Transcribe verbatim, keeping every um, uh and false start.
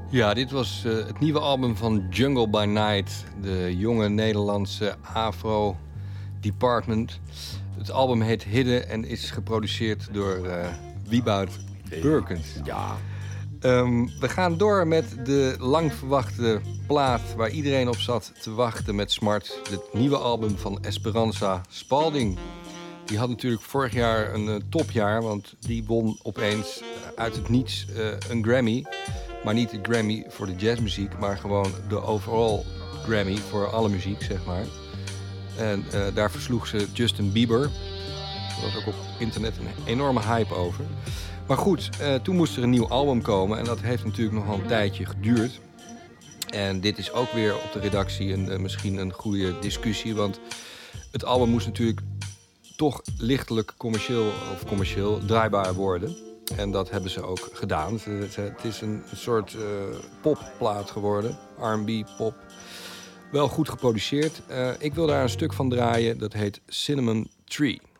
Ja, dit was uh, het nieuwe album van Jungle by Night. De jonge Nederlandse Afro Department. Het album heet Hidden en is geproduceerd door uh, Wieboud Burkens. Ja. Um, we gaan door met de lang verwachte plaat waar iedereen op zat te wachten met smart. Het nieuwe album van Esperanza Spalding. Die had natuurlijk vorig jaar een uh, topjaar, want die won opeens uh, uit het niets uh, een Grammy. Maar niet de Grammy voor de jazzmuziek, maar gewoon de overall Grammy voor alle muziek, zeg maar. En uh, daar versloeg ze Justin Bieber. Er was ook op internet een enorme hype over. Maar goed, uh, toen moest er een nieuw album komen en dat heeft natuurlijk nog wel een tijdje geduurd. En dit is ook weer op de redactie een, uh, misschien een goede discussie, want het album moest natuurlijk toch lichtelijk commercieel of commercieel draaibaar worden. En dat hebben ze ook gedaan. Het is een soort uh, popplaat geworden, R en B pop. Wel goed geproduceerd. Uh, ik wil daar een stuk van draaien, dat heet Cinnamon Tree.